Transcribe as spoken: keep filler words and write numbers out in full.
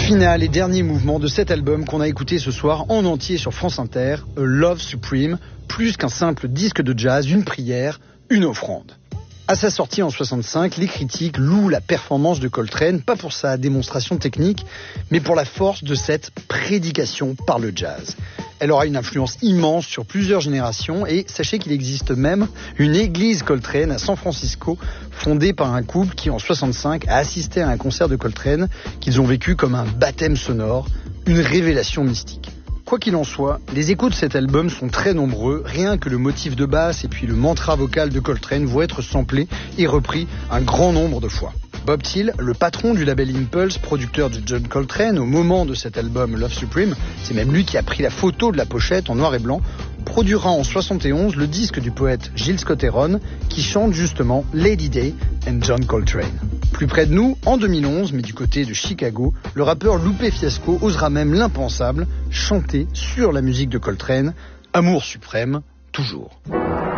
Final et dernier mouvement de cet album qu'on a écouté ce soir en entier sur France Inter, A Love Supreme, plus qu'un simple disque de jazz, une prière, une offrande. À sa sortie en soixante-cinq, les critiques louent la performance de Coltrane, pas pour sa démonstration technique, mais pour la force de cette prédication par le jazz. Elle aura une influence immense sur plusieurs générations et sachez qu'il existe même une église Coltrane à San Francisco fondée par un couple qui en soixante-cinq a assisté à un concert de Coltrane qu'ils ont vécu comme un baptême sonore, une révélation mystique. Quoi qu'il en soit, les échos de cet album sont très nombreux, rien que le motif de basse et puis le mantra vocal de Coltrane vont être samplés et repris un grand nombre de fois. Bob Thiel, le patron du label Impulse, producteur de John Coltrane, au moment de cet album Love Supreme, c'est même lui qui a pris la photo de la pochette en noir et blanc, produira en soixante et onze le disque du poète Gil Scott-Heron qui chante justement Lady Day and John Coltrane. Plus près de nous, en deux mille onze, mais du côté de Chicago, le rappeur Lupe Fiasco osera même l'impensable, chanter sur la musique de Coltrane, Amour suprême, toujours.